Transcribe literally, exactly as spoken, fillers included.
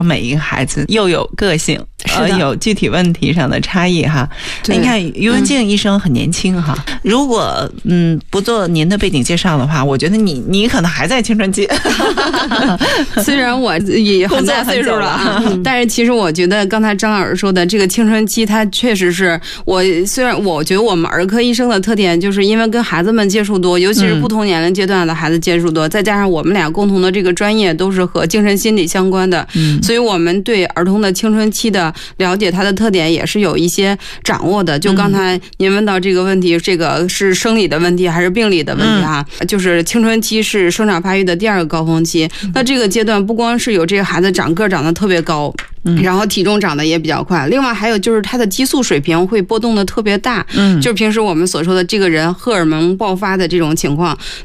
每一个孩子又有个性，呃，有具体问题上的差异哈。你看于文静医生很年轻哈，嗯、如果嗯不做您的背景介绍的话，我觉得你你可能还在青春期。 虽然我也很大岁数了啊，嗯、但是其实我觉得刚才张老师说的这个青春期，它确实是我虽然我觉得我们儿科医生的特点，就是因为跟孩子们接触多，尤其是不同年龄阶段的孩子接触多，嗯、再加上我们俩共同的这个专业都是和精神心理相关的，嗯、所以我们对儿童的青春期的了解，它的特点也是有一些掌握的。就刚才您问到这个问题，这个是生理的问题还是病理的问题啊？嗯、就是青春期是生长发育的第二个高峰期，嗯、那这个阶段不光是有这个孩子长个长得特别高。然后体重长得也比较快，另外还有就是他的激素水平会波动的特别大，嗯，就是平时我们所说的这个人荷尔蒙爆发的这种情况。